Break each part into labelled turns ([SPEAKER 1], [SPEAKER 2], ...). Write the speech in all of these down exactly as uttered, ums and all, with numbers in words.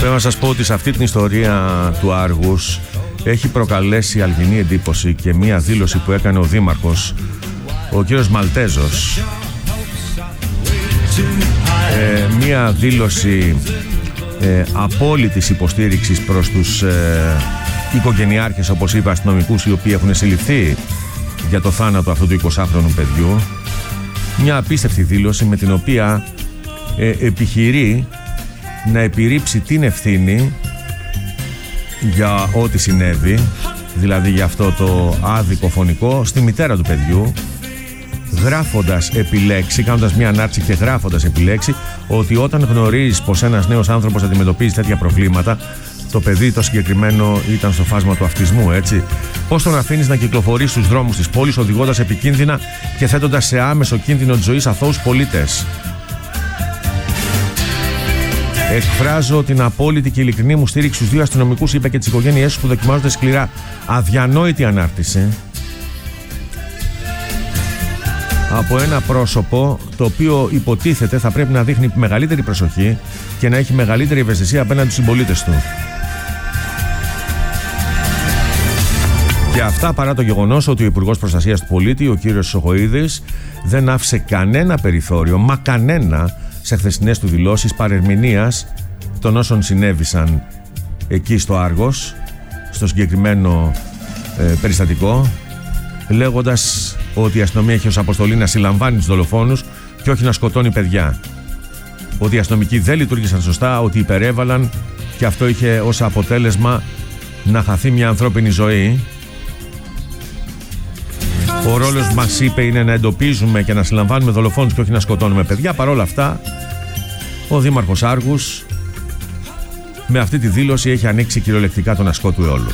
[SPEAKER 1] Πρέπει να σας πω ότι σε αυτή την ιστορία του Άργους έχει προκαλέσει αλγινή εντύπωση και μία δήλωση που έκανε ο δήμαρχος, ο κύριος Μαλτέζος. Ε, μία δήλωση ε, απόλυτης υποστήριξης προς τους ε, οικογενειάρχες, όπως είπα, αστυνομικούς, οι οποίοι έχουν συλληφθεί για το θάνατο αυτού του εικοσάχρονου παιδιού. Μια απίστευτη δήλωση με την οποία ε, επιχειρεί να επιρρύψει την ευθύνη για ό,τι συνέβη, δηλαδή για αυτό το άδικο φωνικό, στη μητέρα του παιδιού, γράφοντας επιλέξει, κάνοντας μια ανάρτηση και γράφοντας επιλέξει ότι όταν γνωρίζεις πως ένας νέος άνθρωπος αντιμετωπίζει τέτοια προβλήματα, το παιδί το συγκεκριμένο ήταν στο φάσμα του αυτισμού, έτσι, πώς τον αφήνεις να κυκλοφορεί στους δρόμους της πόλης οδηγώντας επικίνδυνα και θέτοντας σε άμεσο κίνδυνο της ζωής αθώους πολίτες. Εκφράζω την απόλυτη και ειλικρινή μου στήριξη στους δύο αστυνομικούς, είπε, και τις οικογένειές τους που δοκιμάζονται σκληρά. Αδιανόητη ανάρτηση από ένα πρόσωπο το οποίο υποτίθεται θα πρέπει να δείχνει μεγαλύτερη προσοχή και να έχει μεγαλύτερη ευαισθησία απέναντι στους συμπολίτες του. Και αυτά παρά το γεγονός ότι ο Υπουργός Προστασίας του Πολίτη, ο κύριος Σοχοίδης, δεν άφησε κανένα περιθώριο, μα κανένα, σε χθεσινές του δηλώσεις παρερμηνίας των όσων συνέβησαν εκεί στο Άργος, στο συγκεκριμένο ε, περιστατικό, λέγοντας ότι η αστυνομία έχει ως αποστολή να συλλαμβάνει τους δολοφόνους και όχι να σκοτώνει παιδιά. Ότι οι αστυνομικοί δεν λειτουργήσαν σωστά, ότι υπερέβαλαν και αυτό είχε ως αποτέλεσμα να χαθεί μια ανθρώπινη ζωή. Ο ρόλος μας, είπε, είναι να εντοπίζουμε και να συλλαμβάνουμε δολοφόνους και όχι να σκοτώνουμε παιδιά. Παρ' όλα αυτά, ο δήμαρχος Άργους με αυτή τη δήλωση έχει ανοίξει κυριολεκτικά τον ασκό του αιώλου.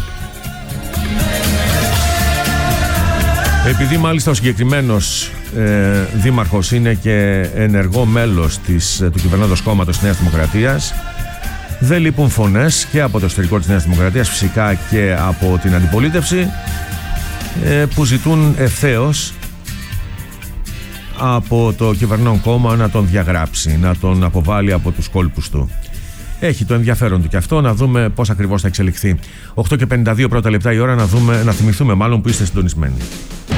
[SPEAKER 1] Επειδή μάλιστα ο συγκεκριμένος ε, δήμαρχος είναι και ενεργό μέλος της, του κυβερνώντος κόμματος της Νέας Δημοκρατίας, δεν λείπουν φωνές και από το εσωτερικό της Νέας Δημοκρατίας, φυσικά και από την αντιπολίτευση, ε, που ζητούν ευθέως από το κυβερνών κόμμα να τον διαγράψει, να τον αποβάλει από τους κόλπους του. Έχει το ενδιαφέρον του και αυτό, να δούμε πώς ακριβώς θα εξελιχθεί. οκτώ και πενήντα δύο πρώτα λεπτά η ώρα, να, δούμε, να θυμηθούμε μάλλον που είστε συντονισμένοι.